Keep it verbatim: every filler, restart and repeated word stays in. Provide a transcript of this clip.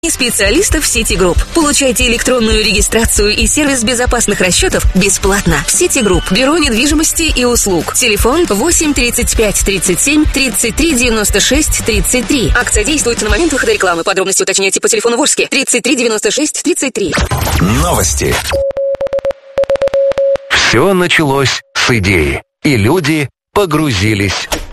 специалистов Ситигрупп. Получайте электронную регистрацию и сервис безопасных расчетов бесплатно. Ситигрупп. Бюро недвижимости и услуг. Телефон восемь тридцать пять тридцать семь тридцать три девяносто шесть тридцать три. Акция действует на момент выхода рекламы. Подробности уточняйте по телефону Ворске тридцать три девяносто шесть тридцать три. Новости. Все началось с идеи, и люди погрузились